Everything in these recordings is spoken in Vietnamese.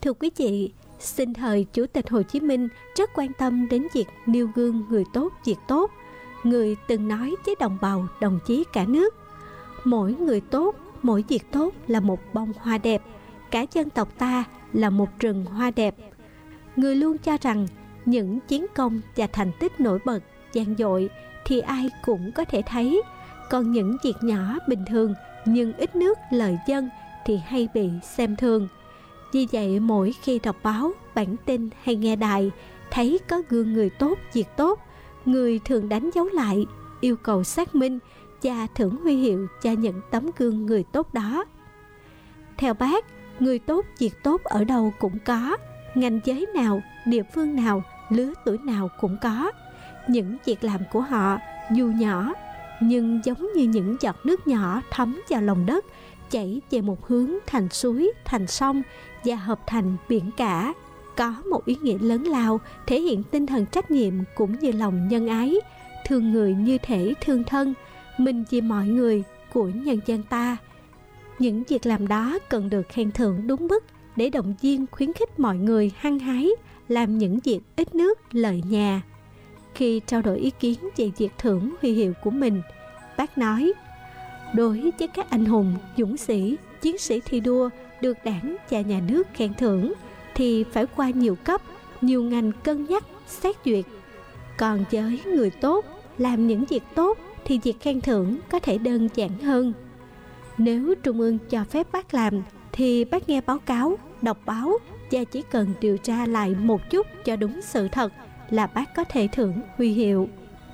Thưa quý vị, sinh thời Chủ tịch Hồ Chí Minh rất quan tâm đến việc nêu gương người tốt việc tốt. Người từng nói với đồng bào, đồng chí cả nước: mỗi người tốt, mỗi việc tốt là một bông hoa đẹp, cả dân tộc ta là một rừng hoa đẹp. Người luôn cho rằng những chiến công và thành tích nổi bật, vang dội thì ai cũng có thể thấy, còn những việc nhỏ bình thường nhưng ít nước lợi dân thì hay bị xem thường. Vì vậy mỗi khi đọc báo, bản tin hay nghe đài thấy có gương người tốt việc tốt, người thường đánh dấu lại, yêu cầu xác minh và thưởng huy hiệu cho những tấm gương người tốt đó. Theo bác, người tốt việc tốt ở đâu cũng có, ngành giới nào, địa phương nào, lứa tuổi nào cũng có. Những việc làm của họ dù nhỏ nhưng giống như những giọt nước nhỏ thấm vào lòng đất, chảy về một hướng thành suối, thành sông và hợp thành biển cả, có một ý nghĩa lớn lao, thể hiện tinh thần trách nhiệm cũng như lòng nhân ái, thương người như thể thương thân, mình vì mọi người của nhân dân ta. Những việc làm đó cần được khen thưởng đúng mức để động viên khuyến khích mọi người hăng hái làm những việc ít nước lợi nhà. Khi trao đổi ý kiến về việc thưởng huy hiệu của mình, bác nói: đối với các anh hùng, dũng sĩ, chiến sĩ thi đua được Đảng và Nhà nước khen thưởng thì phải qua nhiều cấp, nhiều ngành cân nhắc, xét duyệt. Còn với người tốt, làm những việc tốt thì việc khen thưởng có thể đơn giản hơn. Nếu Trung ương cho phép bác làm thì bác nghe báo cáo, đọc báo và chỉ cần điều tra lại một chút cho đúng sự thật là bác có thể thưởng huy hiệu.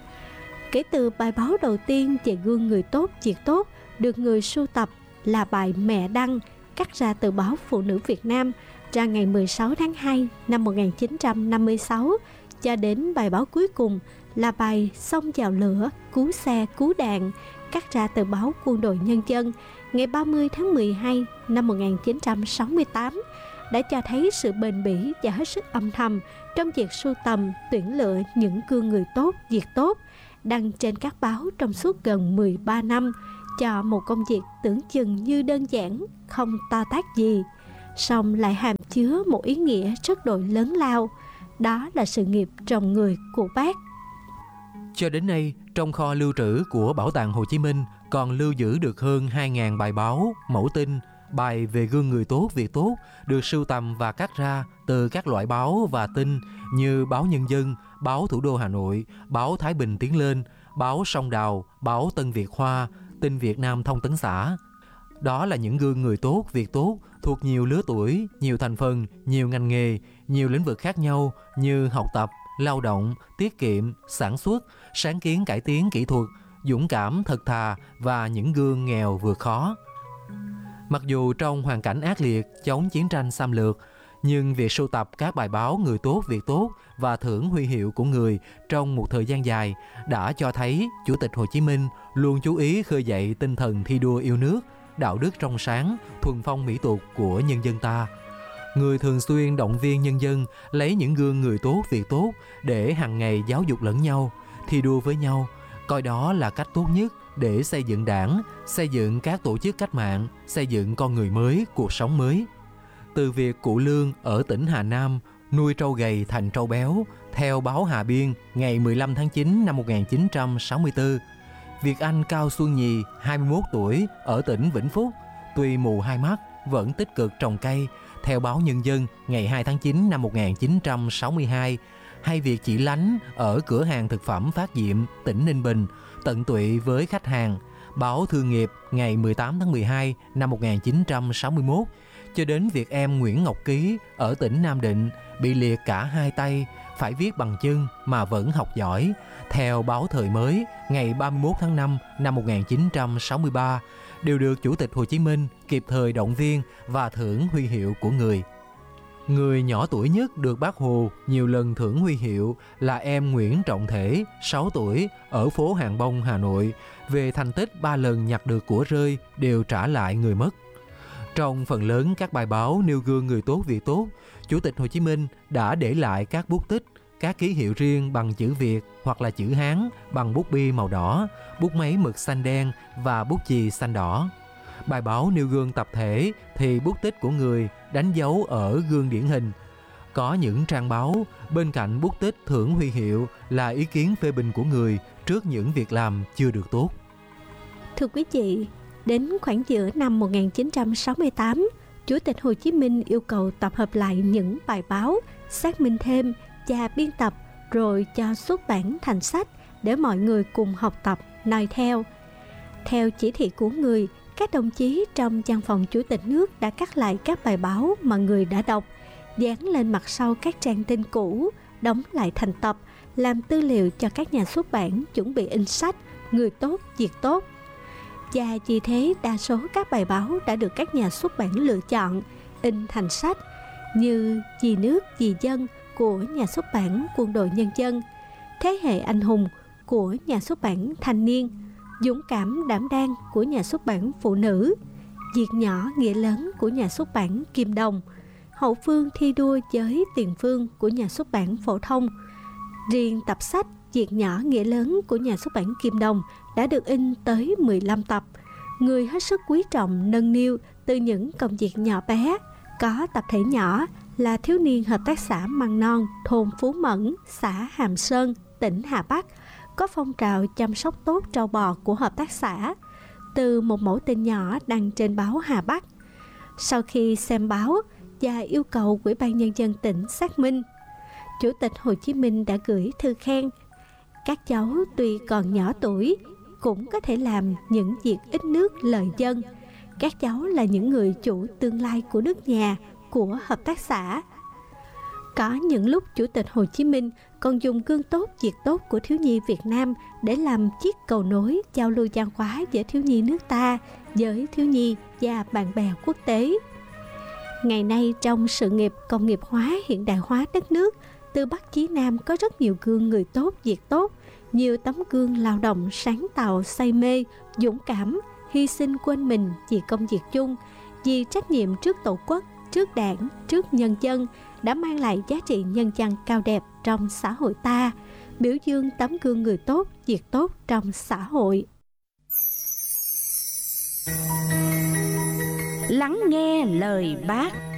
Kể từ bài báo đầu tiên về gương người tốt việc tốt được người sưu tập là bài Mẹ Đăng, cắt ra từ báo Phụ nữ Việt Nam ra ngày 16 tháng 2 năm 1956, cho đến bài báo cuối cùng là bài Xông vào lửa, cứu xe, cứu đạn, cắt ra từ báo Quân đội Nhân dân ngày 30 tháng 12 năm 1968, đã cho thấy sự bền bỉ và hết sức âm thầm trong việc sưu tầm, tuyển lựa những gương người tốt, việc tốt, đăng trên các báo trong suốt gần 13 năm, cho một công việc tưởng chừng như đơn giản, không to tát gì, song lại hàm chứa một ý nghĩa rất đội lớn lao. Đó là sự nghiệp trồng người của bác. Cho đến nay, trong kho lưu trữ của Bảo tàng Hồ Chí Minh còn lưu giữ được hơn 2.000 bài báo, mẫu tin, bài về gương người tốt, việc tốt được sưu tầm và cắt ra từ các loại báo và tin như báo Nhân dân, báo Thủ đô Hà Nội, báo Thái Bình Tiến Lên, báo Sông Đào, báo Tân Việt Hoa, tin Việt Nam Thông tấn xã. Đó là những gương người tốt, việc tốt thuộc nhiều lứa tuổi, nhiều thành phần, nhiều ngành nghề, nhiều lĩnh vực khác nhau như học tập, lao động, tiết kiệm, sản xuất, sáng kiến cải tiến kỹ thuật, dũng cảm, thật thà và những gương nghèo vượt khó. Mặc dù trong hoàn cảnh ác liệt chống chiến tranh xâm lược, nhưng việc sưu tập các bài báo người tốt, việc tốt và thưởng huy hiệu của người trong một thời gian dài đã cho thấy Chủ tịch Hồ Chí Minh luôn chú ý khơi dậy tinh thần thi đua yêu nước, đạo đức trong sáng, thuần phong mỹ tục của nhân dân ta. Người thường xuyên động viên nhân dân lấy những gương người tốt, việc tốt để hàng ngày giáo dục lẫn nhau, thi đua với nhau, coi đó là cách tốt nhất để xây dựng Đảng, xây dựng các tổ chức cách mạng, xây dựng con người mới, cuộc sống mới. Từ việc cụ Lương ở tỉnh Hà Nam nuôi trâu gầy thành trâu béo theo báo Hà Biên ngày 15 tháng 9 năm 1964, việc anh Cao Xuân Nhì, 21 tuổi, ở tỉnh Vĩnh Phúc, tuy mù hai mắt vẫn tích cực trồng cây theo báo Nhân dân ngày 2 tháng 9 năm 1962, hay việc chị Lánh ở cửa hàng thực phẩm Phát Diệm, tỉnh Ninh Bình, tận tụy với khách hàng, báo Thương nghiệp ngày 18 tháng 12 năm 1961, cho đến việc em Nguyễn Ngọc Ký ở tỉnh Nam Định bị liệt cả hai tay, phải viết bằng chân mà vẫn học giỏi, theo báo Thời Mới ngày 31 tháng 5 năm 1963, đều được Chủ tịch Hồ Chí Minh kịp thời động viên và thưởng huy hiệu của người. Người nhỏ tuổi nhất được Bác Hồ nhiều lần thưởng huy hiệu là em Nguyễn Trọng Thể, 6 tuổi, ở phố Hàng Bông, Hà Nội, về thành tích 3 lần nhặt được của rơi đều trả lại người mất. Trong phần lớn các bài báo nêu gương người tốt việc tốt, Chủ tịch Hồ Chí Minh đã để lại các bút tích, các ký hiệu riêng bằng chữ Việt hoặc là chữ Hán bằng bút bi màu đỏ, bút máy mực xanh đen và bút chì xanh đỏ. Bài báo nêu gương tập thể thì bút tích của người đánh dấu ở gương điển hình. Có những trang báo bên cạnh bút tích thưởng huy hiệu là ý kiến phê bình của người trước những việc làm chưa được tốt. Thưa quý vị, đến khoảng giữa năm 1968, Chủ tịch Hồ Chí Minh yêu cầu tập hợp lại những bài báo, xác minh thêm và biên tập rồi cho xuất bản thành sách để mọi người cùng học tập, noi theo. Theo chỉ thị của người, các đồng chí trong văn phòng Chủ tịch nước đã cắt lại các bài báo mà người đã đọc, dán lên mặt sau các trang tin cũ, đóng lại thành tập, làm tư liệu cho các nhà xuất bản chuẩn bị in sách Người tốt, việc tốt. Và vì thế đa số các bài báo đã được các nhà xuất bản lựa chọn, in thành sách như Vì nước, vì dân của nhà xuất bản Quân đội Nhân dân, Thế hệ anh hùng của nhà xuất bản Thanh niên, Dũng cảm đảm đang của nhà xuất bản Phụ nữ, Việc nhỏ nghĩa lớn của nhà xuất bản Kim Đồng, Hậu phương thi đua với tiền phương của nhà xuất bản Phổ thông. Riêng tập sách Việc nhỏ nghĩa lớn của nhà xuất bản Kim Đồng đã được in tới 15 tập. Người hết sức quý trọng nâng niu từ những công việc nhỏ bé. Có tập thể nhỏ là thiếu niên hợp tác xã măng non thôn Phú Mẫn, xã Hàm Sơn, tỉnh Hà Bắc, có phong trào chăm sóc tốt trâu bò của hợp tác xã, từ một mẫu tin nhỏ đăng trên báo Hà Bắc. Sau khi xem báo và yêu cầu Ủy ban Nhân dân tỉnh xác minh, Chủ tịch Hồ Chí Minh đã gửi thư khen. Các cháu tuy còn nhỏ tuổi, cũng có thể làm những việc ít nước lợi dân. Các cháu là những người chủ tương lai của nước nhà, của hợp tác xã. Có những lúc Chủ tịch Hồ Chí Minh còn dùng gương tốt, việc tốt của thiếu nhi Việt Nam để làm chiếc cầu nối giao lưu văn hóa giữa thiếu nhi nước ta với thiếu nhi và bạn bè quốc tế. Ngày nay trong sự nghiệp công nghiệp hóa, hiện đại hóa đất nước, từ Bắc chí Nam có rất nhiều gương người tốt, việc tốt, nhiều tấm gương lao động sáng tạo, say mê, dũng cảm, hy sinh quên mình vì công việc chung, vì trách nhiệm trước Tổ quốc, trước Đảng, trước nhân dân, đã mang lại giá trị nhân văn cao đẹp trong xã hội ta, biểu dương tấm gương người tốt, việc tốt trong xã hội. Lắng nghe lời Bác.